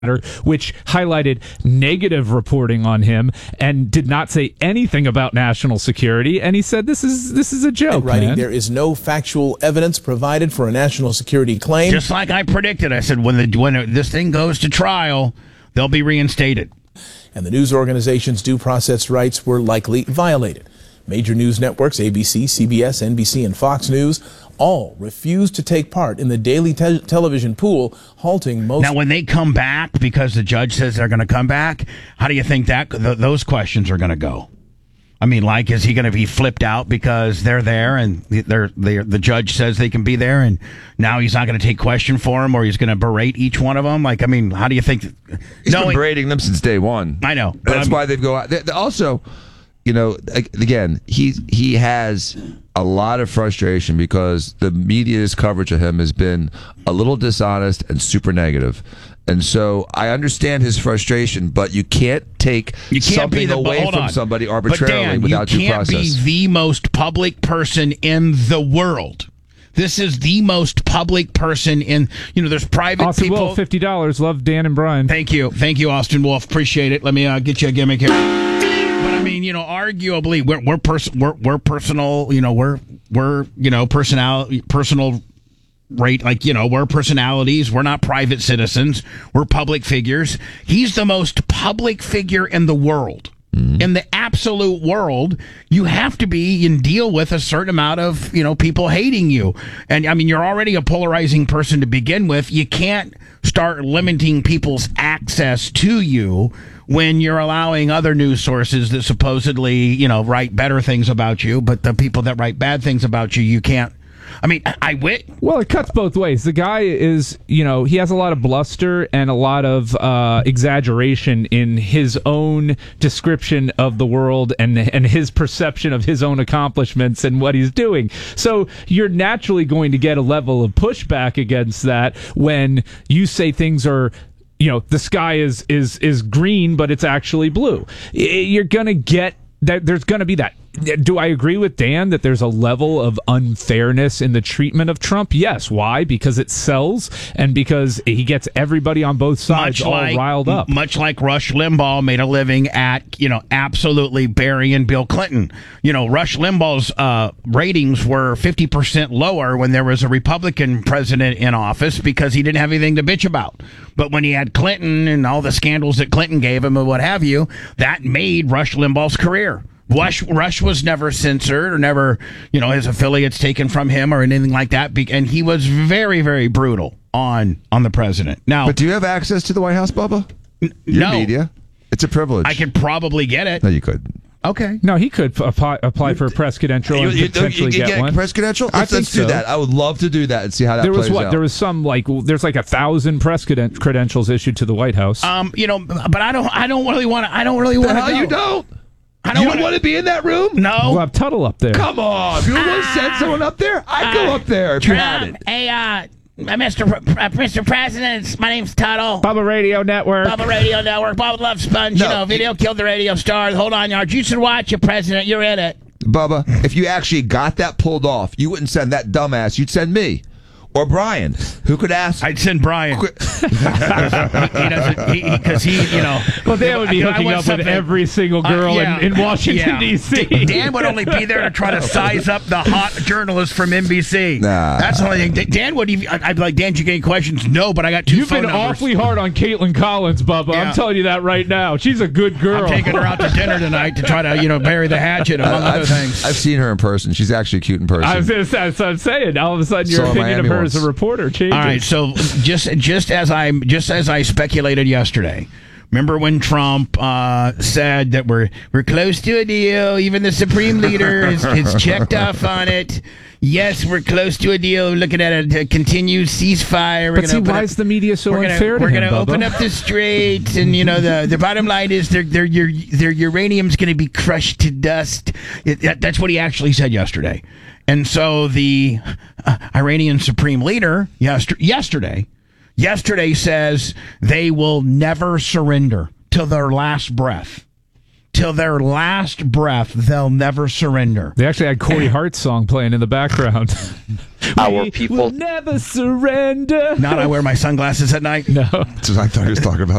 which highlighted negative reporting on him and did not say anything about national security. And he said, this is a joke, man. There is no factual evidence provided for a national security claim. Just like I predicted. I said, when this thing goes to trial, they'll be reinstated. And the news organization's due process rights were likely violated. Major news networks, ABC, CBS, NBC, and Fox News, all refused to take part in the daily television pool, halting most. Now, when they come back, because the judge says they're going to come back, how do you think that those questions are going to go? I mean, like, is he going to be flipped out because they're there and the judge says they can be there, and now he's not going to take question for him, or he's going to berate each one of them? Like, I mean, how do you think? He's been berating them since day one. I know. That's why they've go out. Also, you know, again, he has a lot of frustration because the media's coverage of him has been a little dishonest and super negative. And so I understand his frustration, but you can't take something away from somebody arbitrarily without due process. You can't be the most public person in the world. This is the most public person in, there's private Austin people. Wolf, $50. Love Dan and Brian. Thank you, Austin Wolf. Appreciate it. Let me get you a gimmick here. But I mean, arguably, we're personal. We're personal rate. Like, we're personalities. We're not private citizens. We're public figures. He's the most public figure in the world. Mm-hmm. In the absolute world, you have to be and deal with a certain amount of, people hating you. And I mean, you're already a polarizing person to begin with. You can't start limiting people's access to you when you're allowing other news sources that supposedly, write better things about you, but the people that write bad things about you, you can't. I mean, Well, it cuts both ways. The guy is, he has a lot of bluster and a lot of exaggeration in his own description of the world and his perception of his own accomplishments and what he's doing. So you're naturally going to get a level of pushback against that when you say things are, the sky is green, but it's actually blue. You're going to get that. There's going to be that. Do I agree with Dan that there's a level of unfairness in the treatment of Trump? Yes. Why? Because it sells and because he gets everybody on both sides riled up. Much like Rush Limbaugh made a living at, absolutely burying Bill Clinton. Rush Limbaugh's ratings were 50% lower when there was a Republican president in office because he didn't have anything to bitch about. But when he had Clinton and all the scandals that Clinton gave him and what have you, that made Rush Limbaugh's career. Rush was never censored or never, his affiliates taken from him or anything like that. And he was very, very brutal on the president. Now, but do you have access to the White House, Bubba? No. Media? It's a privilege. I could probably get it. No, you couldn't. Okay. No, he could apply for a press credential and potentially get one. A press credential? Let's do that. I would love to do that and see how that plays out. There was some there's 1,000 press credentials issued to the White House. But I don't really want to. The hell you don't? You don't want to be in that room? No. We'll have Tuttle up there. Come on. If you want to send someone up there, I'd go up there if you had it. Hey, Mr. President, my name's Tuttle. Bubba Radio Network. Bubba loves Sponge. Video killed the radio star. Hold on, yard. You should watch it, President. You're in it. Bubba, if you actually got that pulled off, you wouldn't send that dumbass. You'd send me. Or Brian, who could ask? I'd send Brian. Because he, Well, Dan would be hooking up with every single girl in Washington, D.C. Dan would only be there to try to size up the hot journalist from NBC. Nah. That's the only thing. Dan would even, I'd be like, Dan, did you get any questions? No, but I got two phone numbers. You've been awfully hard on Caitlin Collins, Bubba. Yeah. I'm telling you that right now. She's a good girl. I'm taking her out to dinner tonight to try to, bury the hatchet, among other things. I've seen her in person. She's actually cute in person. I was going to say, that's what I'm saying. All of a sudden, your opinion of her as a reporter changes. All right, so just as I speculated yesterday, remember when Trump said that we're close to a deal? Even the Supreme Leader is checked off on it. Yes, we're close to a deal. Looking at a continued ceasefire. Why is the media so unfair to him, We're going to open up the straits, and the bottom line is their uranium's going to be crushed to dust. That's what he actually said yesterday. And so the Iranian Supreme Leader yesterday says they will never surrender to their last breath. till their last breath, they'll never surrender. They actually had Corey Hart's song playing in the background. Our We people will never surrender. Not I wear my sunglasses at night. No. That's what I thought he was talking about.